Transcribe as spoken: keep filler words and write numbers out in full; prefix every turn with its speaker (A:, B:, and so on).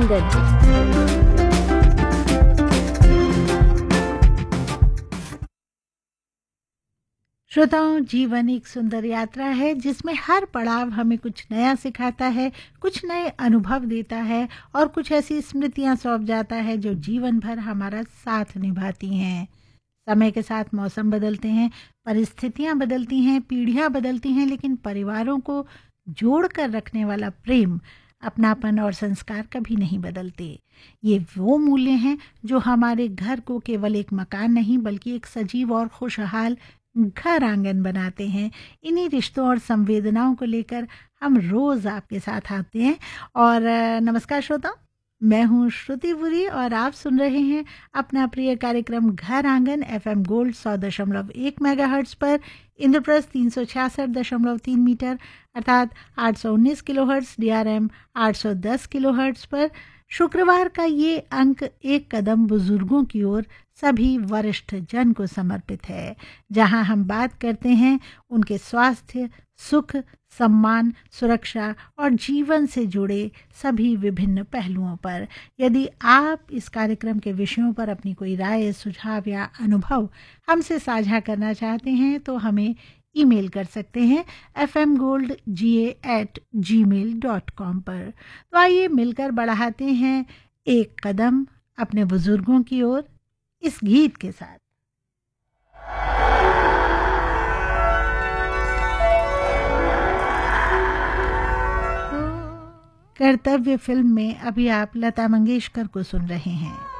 A: आंगन।
B: श्रोताओं, जीवन एक सुंदर यात्रा है जिसमें हर पड़ाव हमें कुछ नया सिखाता है, कुछ नए अनुभव देता है और कुछ ऐसी स्मृतियां सौंप जाता है जो जीवन भर हमारा साथ निभाती हैं। समय के साथ मौसम बदलते हैं, परिस्थितियां बदलती हैं, पीढ़ियां बदलती हैं, लेकिन परिवारों को जोड़कर रखने वाला प्रेम, अपनापन और संस्कार कभी नहीं बदलते। ये वो मूल्य हैं जो हमारे घर को केवल एक मकान नहीं बल्कि एक सजीव और खुशहाल घर आंगन बनाते हैं। इन्हीं रिश्तों और संवेदनाओं को लेकर हम रोज आपके साथ आते हैं। और अ, नमस्कार श्रोता, मैं हूँ श्रुति पुरी और आप सुन रहे हैं अपना प्रिय कार्यक्रम घर आंगन एफएम गोल्ड सौ दशमलव एक मेगाहर्ट्ज पर, इंद्रप्रस्थ तीन सौ छियासठ दशमलव तीन मीटर अर्थात आठ सौ उन्नीस किलोहर्ट्ज, डीआरएम आठ सौ दस किलोहर्ट्ज पर। शुक्रवार का ये अंक एक कदम बुजुर्गों की ओर सभी वरिष्ठ जन को समर्पित है, जहां हम बात करते हैं उनके स्वास्थ्य, सुख, सम्मान, सुरक्षा और जीवन से जुड़े सभी विभिन्न पहलुओं पर। यदि आप इस कार्यक्रम के विषयों पर अपनी कोई राय, सुझाव या अनुभव हमसे साझा करना चाहते हैं तो हमें ईमेल कर सकते हैं एफ एम गोल्ड जी ए एट जी मेल डॉट कॉम पर। तो आइए मिलकर बढ़ाते हैं एक कदम अपने बुजुर्गों की ओर इस गीत के साथ। कर्तव्य फिल्म में अभी आप लता मंगेशकर को सुन रहे हैं।